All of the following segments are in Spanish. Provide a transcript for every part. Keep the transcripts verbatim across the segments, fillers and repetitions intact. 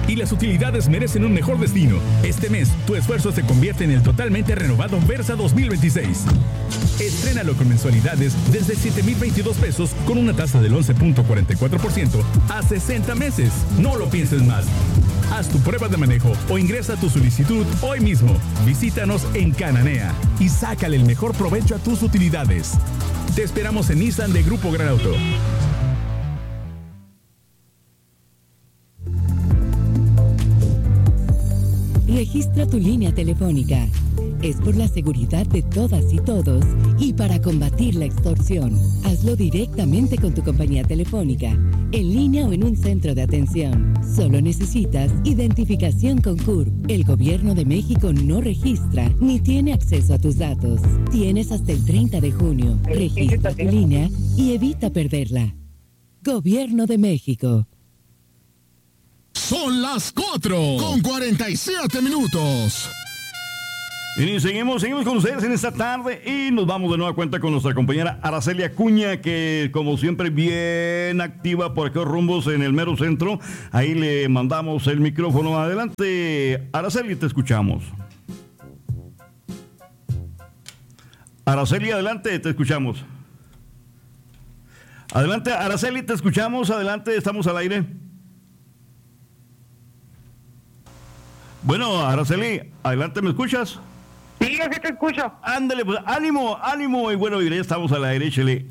y las utilidades merecen un mejor destino. Este mes, tu esfuerzo se convierte en el totalmente renovado Versa dos mil veintiséis. Estrénalo con mensualidades desde siete mil veintidós pesos con una tasa del once punto cuarenta y cuatro por ciento a sesenta meses. No lo pienses más. Haz tu prueba de manejo o ingresa tu solicitud hoy mismo. Visítanos en Cananea y sácale el mejor provecho a tus utilidades. Te esperamos en Nissan de Grupo Gran Auto. Registra tu línea telefónica. Es por la seguridad de todas y todos y para combatir la extorsión. Hazlo directamente con tu compañía telefónica, en línea o en un centro de atención. Solo necesitas identificación con C U R P. El Gobierno de México no registra ni tiene acceso a tus datos. Tienes hasta el treinta de junio. Registra tu línea y evita perderla. Gobierno de México. Son las cuatro con cuarenta y siete minutos. Y seguimos, seguimos con ustedes en esta tarde y nos vamos de nueva cuenta con nuestra compañera Araceli Acuña, que como siempre bien activa por aquellos rumbos en el mero centro. Ahí le mandamos el micrófono. Adelante, Araceli, te escuchamos. Araceli, adelante, te escuchamos. Adelante, Araceli, te escuchamos. Adelante, estamos al aire. Bueno, Araceli, adelante, ¿me escuchas? Sí, yo sí te escucho. Ándale, pues, ánimo, ánimo. Y bueno, ya estamos a la derecha, Chele.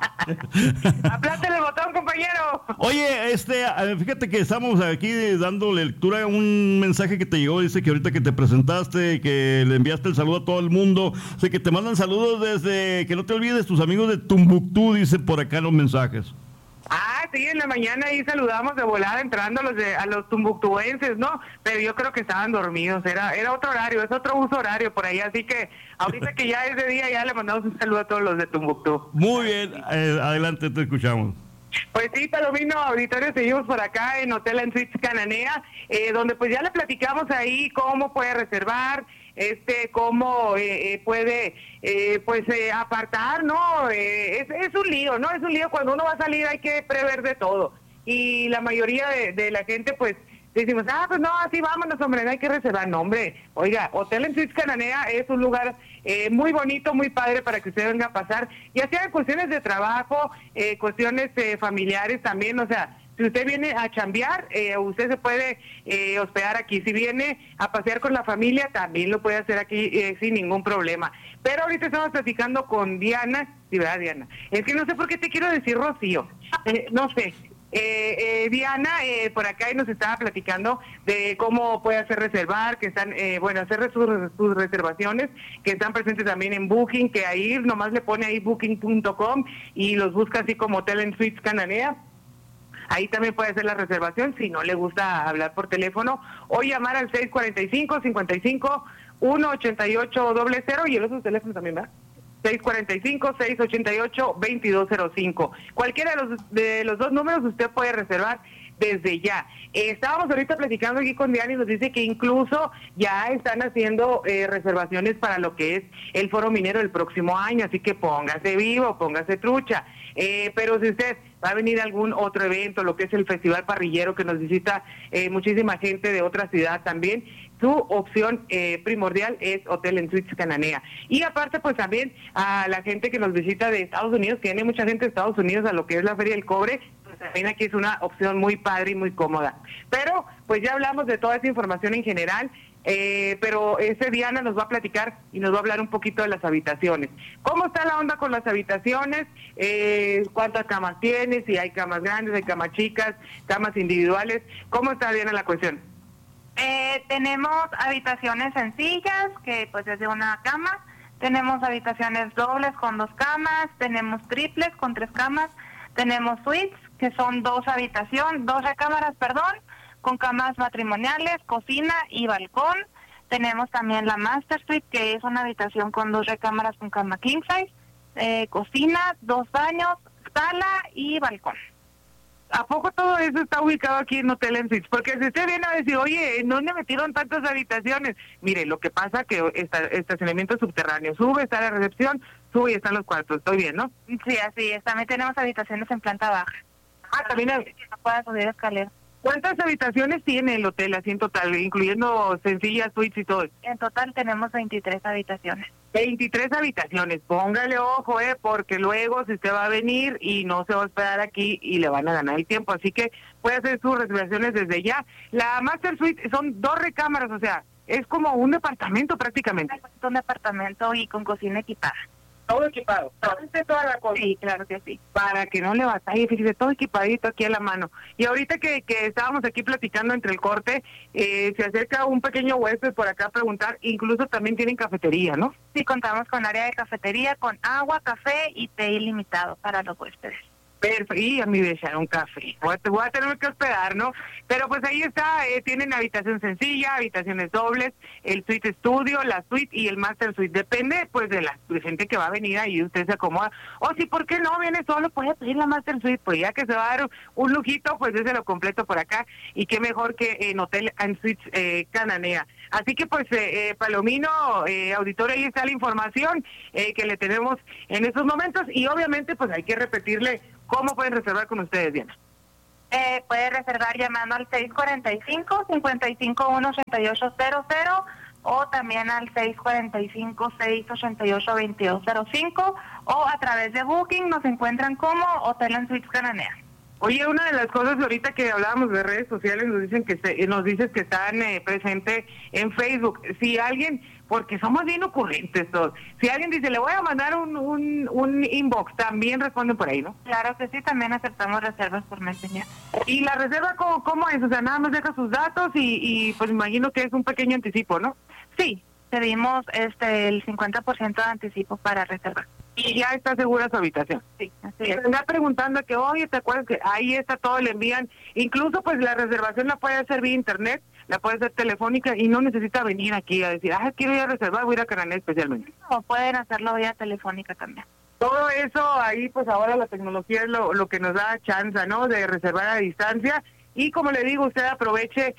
Aplástale el botón, compañero. Oye, este, fíjate que estamos aquí dando lectura a un mensaje que te llegó. Dice que ahorita que te presentaste, que le enviaste el saludo a todo el mundo. O sea, que te mandan saludos desde, que no te olvides, tus amigos de Tumbuctú, dice por acá en los mensajes. Ah, sí, en la mañana ahí saludamos de volada entrando a los de, a los tumbuctuenses, ¿no? Pero yo creo que estaban dormidos, era era otro horario, es otro uso horario por ahí, así que ahorita que ya es de día ya le mandamos un saludo a todos los de Tumbuctú. Muy bien, eh, adelante, te escuchamos. Pues sí, Palomino Auditorio, seguimos por acá en Hotel and Suites Cananea, eh, donde pues ya le platicamos ahí cómo puede reservar, este, cómo eh, eh, puede, eh, pues, eh, apartar, ¿no? Eh, es, es un lío, ¿no? Es un lío, cuando uno va a salir hay que prever de todo. Y la mayoría de, de la gente, pues, decimos, ah, pues no, así vámonos, hombre, no hay que reservar. No, hombre, oiga, Hotel and Suites Cananea es un lugar eh, muy bonito, muy padre para que usted venga a pasar, ya sea en cuestiones de trabajo, eh, cuestiones eh, familiares también, o sea, si usted viene a chambear, eh, usted se puede eh, hospedar aquí. Si viene a pasear con la familia, también lo puede hacer aquí eh, sin ningún problema. Pero ahorita estamos platicando con Diana. Sí, ¿verdad, Diana? Es que no sé por qué te quiero decir Rocío. Eh, no sé. Eh, eh, Diana, eh, por acá nos estaba platicando de cómo puede hacer reservar, que están, eh, bueno, hacer sus, sus reservaciones, que están presentes también en Booking, que ahí nomás le pone ahí booking punto com y los busca así como Hotel and Suites Cananea. Ahí también puede hacer la reservación si no le gusta hablar por teléfono o llamar al seis cuarenta y cinco, cincuenta y cinco, ciento ochenta y ocho cero cero y el otro teléfono también, ¿verdad? seis cuarenta y cinco, seiscientos ochenta y ocho, veintidós cero cinco. Cualquiera de los, de los dos números usted puede reservar desde ya. Eh, estábamos ahorita platicando aquí con Diana y nos dice que incluso ya están haciendo eh, reservaciones para lo que es el Foro Minero el próximo año, así que póngase vivo, póngase trucha. Eh, pero si usted va a venir a algún otro evento, lo que es el Festival Parrillero, que nos visita eh, muchísima gente de otra ciudad también, su opción eh, primordial es Hotel and Suites Cananea. Y aparte, pues también a la gente que nos visita de Estados Unidos, que viene mucha gente de Estados Unidos a lo que es la Feria del Cobre, pues también aquí es una opción muy padre y muy cómoda. Pero, pues ya hablamos de toda esa información en general, eh, pero ese Diana nos va a platicar y nos va a hablar un poquito de las habitaciones. ¿Cómo está la onda con las habitaciones? Eh, ¿Cuántas camas tienes? Si hay camas grandes, hay camas chicas, camas individuales. ¿Cómo está, Diana, la cuestión? Eh, tenemos habitaciones sencillas, que pues es de una cama. Tenemos habitaciones dobles con dos camas. Tenemos triples con tres camas. Tenemos suites, que son dos habitaciones, dos recámaras, perdón, con camas matrimoniales, cocina y balcón. Tenemos también la Master Suite, que es una habitación con dos recámaras con cama king size, eh, cocina, dos baños, sala y balcón. ¿A poco todo eso está ubicado aquí en Hotel and Suites? Porque si usted viene a decir, oye, ¿en dónde metieron tantas habitaciones? Mire, lo que pasa que está estacionamiento subterráneo, sube, está la recepción, sube y están los cuartos. Estoy bien, ¿no? Sí, así es. También tenemos habitaciones en planta baja. Ah, también hay... Que no pueda subir escaleras. ¿Cuántas habitaciones tiene el hotel así en total, incluyendo sencillas, suites y todo? En total tenemos veintitrés habitaciones. veintitrés habitaciones, póngale ojo, eh, porque luego si usted va a venir y no se va a hospedar aquí y le van a ganar el tiempo, así que puede hacer sus reservaciones desde ya. La Master Suite son dos recámaras, o sea, es como un departamento prácticamente. Es un departamento y con cocina equipada. Todo equipado, todo, toda la cosa. Sí, claro que sí. Para que no le batalle, fíjese, todo equipadito aquí a la mano. Y ahorita que, que estábamos aquí platicando entre el corte, eh, se acerca un pequeño huésped por acá a preguntar, incluso también tienen cafetería, ¿no? Sí, contamos con área de cafetería, con agua, café y té ilimitado para los huéspedes. Perfecto, y a mí me echaron café. Voy a, voy a tener que hospedar, ¿no? Pero pues ahí está, eh, tienen habitación sencilla, habitaciones dobles, el suite estudio, la suite y el master suite. Depende pues de la de gente que va a venir ahí, usted se acomoda. O si, ¿por qué no? Viene solo, puede pedir la master suite, pues ya que se va a dar un lujito, pues lo completo por acá. Y qué mejor que en Hotel and Suites eh, Cananea. Así que pues, eh, eh, Palomino, eh, auditorio, ahí está la información eh, que le tenemos en estos momentos. Y obviamente pues hay que repetirle cómo pueden reservar con ustedes, Diana. Eh, puede reservar llamando al seis cuarenta y cinco, cincuenta y cinco uno, ochenta y ocho cero cero o también al seis cuarenta y cinco, seis ochenta y ocho, veintidós cero cinco o a través de Booking nos encuentran como Hotel and Suites Cananea. Oye, una de las cosas ahorita que hablábamos de redes sociales, nos dicen que se, nos dices que están eh, presentes en Facebook. Si alguien, porque somos bien ocurrentes todos, si alguien dice, le voy a mandar un, un, un inbox, también responden por ahí, ¿no? Claro que sí, también aceptamos reservas por Messenger. ¿Y la reserva cómo, cómo es? O sea, nada más deja sus datos y, y pues imagino que es un pequeño anticipo, ¿no? Sí, pedimos este el cincuenta por ciento de anticipo para reservar. Y ya está segura su habitación. Sí, así Y es. me anda preguntando que, oye, ¿te acuerdas que ahí está todo, le envían? Incluso, pues, la reservación la puede hacer vía internet, la puede hacer telefónica y no necesita venir aquí a decir, ah, quiero ir a reservar, voy a ir a Cananea especialmente. O pueden hacerlo vía telefónica también. Todo eso ahí, pues, ahora la tecnología es lo, lo que nos da chance, ¿no?, de reservar a distancia. Y como le digo, usted aproveche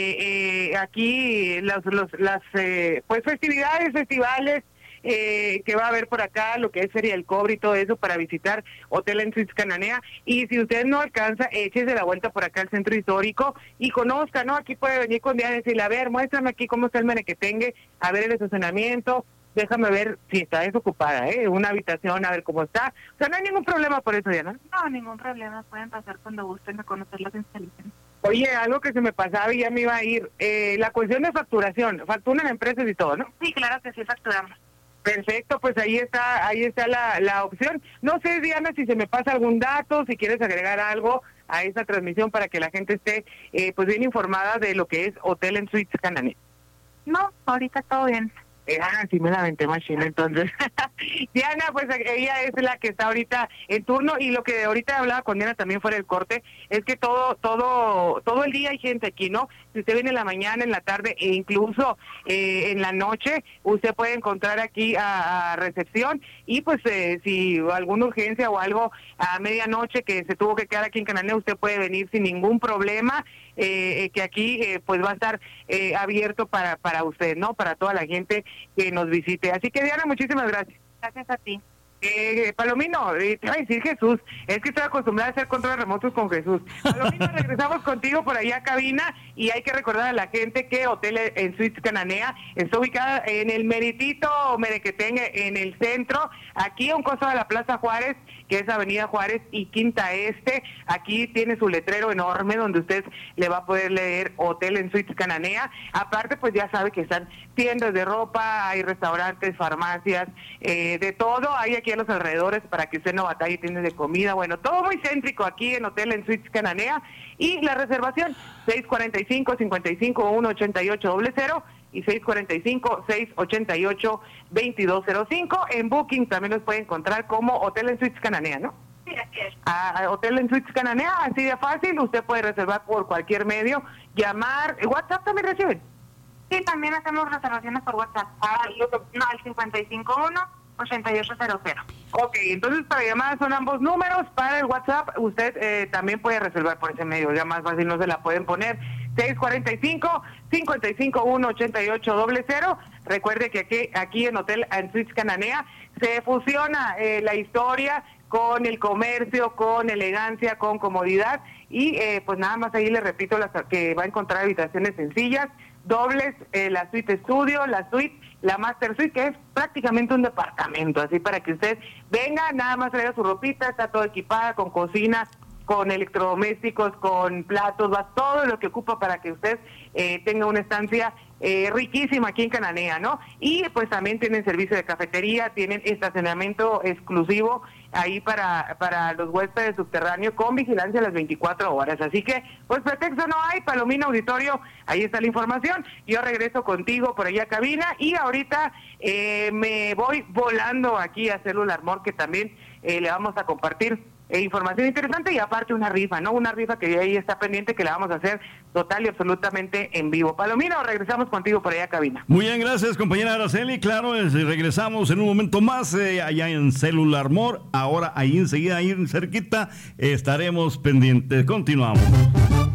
eh, eh, aquí los, los, las, eh, pues, festividades, festivales, Eh, que va a haber por acá, lo que es Feria del Cobre y todo eso para visitar Hotel and Suites Cananea. Y si usted no alcanza, échese la vuelta por acá al centro histórico y conozca, ¿no? Aquí puede venir con Diana y decirle, a ver, muéstrame aquí cómo está el merequetengue, a ver el estacionamiento, déjame ver si está desocupada, ¿eh? Una habitación, a ver cómo está. O sea, no hay ningún problema por eso, Diana. No, ningún problema, pueden pasar cuando gusten a conocer las instalaciones. Oye, algo que se me pasaba y ya me iba a ir, eh, la cuestión de facturación, facturan empresas y todo, ¿no? Sí, claro que sí, facturamos. Perfecto, pues ahí está, ahí está la, la opción. No sé, Diana, si se me pasa algún dato, si quieres agregar algo a esta transmisión para que la gente esté eh, pues bien informada de lo que es Hotel and Suites Cananea. No, ahorita todo bien. Eh, ah, sí me la aventé machina, entonces. Diana, pues ella es la que está ahorita en turno y lo que ahorita hablaba con Diana también fuera del corte es que todo, todo, todo el día hay gente aquí, ¿no? Si usted viene en la mañana, en la tarde e incluso eh, en la noche, usted puede encontrar aquí a, a recepción y pues eh, si alguna urgencia o algo a medianoche que se tuvo que quedar aquí en Cananea, usted puede venir sin ningún problema. Eh, que aquí eh, pues va a estar eh, abierto para para usted, ¿no? Para toda la gente que nos visite. Así que, Diana, muchísimas gracias. Gracias a ti. Eh, Palomino, eh, te va a decir Jesús, es que estoy acostumbrada a hacer controles remotos con Jesús. Palomino, regresamos contigo por allá a cabina y hay que recordar a la gente que Hotel en Suites Cananea está ubicada en el meritito merequetengue, en el centro, aquí a un costado de la Plaza Juárez, que es Avenida Juárez y Quinta Este. Aquí tiene su letrero enorme donde usted le va a poder leer Hotel en Suites Cananea. Aparte, pues ya sabe que están tiendas de ropa, hay restaurantes, farmacias, eh, de todo. Hay aquí a los alrededores para que usted no batalle, tiendas de comida. Bueno, todo muy céntrico aquí en Hotel en Suites Cananea. Y la reservación, seis cuarenta y cinco, cincuenta y cinco, uno ochenta y ocho cero cero y seis cuarenta y cinco, seis ochenta y ocho, veintidós cero cinco. En Booking también los puede encontrar como Hotel en Suites Cananea, ¿no? Sí, así es. A Hotel en Suites Cananea, así de fácil, usted puede reservar por cualquier medio, llamar, WhatsApp también reciben. Sí, también hacemos reservaciones por WhatsApp. Ah, no, al cincuenta y cinco uno, ochenta y ocho cero cero. Ok, entonces para llamadas son ambos números, para el WhatsApp usted eh, también puede reservar por ese medio, ya más fácil no se la pueden poner, seis cuarenta y cinco, cincuenta y cinco uno, ochenta y ocho cero cero. Recuerde que aquí, aquí en Hotel and Suites Cananea se fusiona eh, la historia con el comercio, con elegancia, con comodidad, y eh, pues nada más ahí le repito las, que va a encontrar habitaciones sencillas, dobles, eh, la suite estudio, la suite, la master suite, que es prácticamente un departamento, así para que usted venga, nada más traiga su ropita, está todo equipada con cocina, con electrodomésticos, con platos, va todo lo que ocupa para que usted eh, tenga una estancia eh, riquísima aquí en Cananea, ¿no? Y pues también tienen servicio de cafetería, tienen estacionamiento exclusivo ahí para para los huéspedes subterráneos con vigilancia las veinticuatro horas. Así que, pues pretexto no hay, Palomino Auditorio, ahí está la información. Yo regreso contigo por allá a cabina y ahorita eh, me voy volando aquí a Cellular Mall, que también eh, le vamos a compartir Eh, información interesante y aparte una rifa, ¿no? Una rifa que ahí está pendiente, que la vamos a hacer total y absolutamente en vivo. Palomino, regresamos contigo por allá a cabina. Muy bien, gracias, compañera Araceli. Claro, es, regresamos en un momento más eh, allá en Cellular Mall. Ahora ahí enseguida, ahí cerquita, estaremos pendientes. Continuamos.